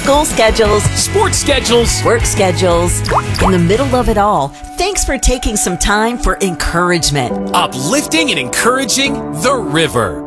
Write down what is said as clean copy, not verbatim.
School schedules, sports schedules, work schedules. In the middle of it all, thanks for taking some time for encouragement. uplifting and encouraging the river.